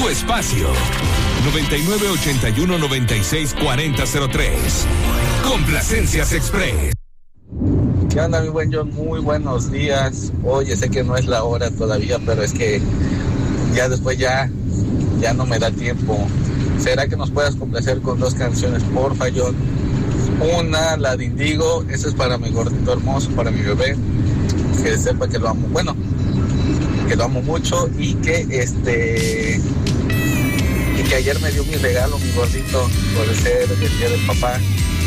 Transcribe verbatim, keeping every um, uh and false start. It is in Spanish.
tu espacio. noventa y nueve ochenta y uno noventa y seis cuarenta cero tres. Complacencias Express. ¿Qué onda, mi buen John? Muy buenos días. Oye, sé que no es la hora todavía, pero es que ya después ya, ya no me da tiempo. ¿Será que nos puedas complacer con dos canciones, porfa, John? Una, la de Indigo, esa es para mi gordito hermoso, para mi bebé, que sepa que lo amo, bueno, que lo amo mucho y que este, y que ayer me dio mi regalo, mi gordito, por ser el día del papá.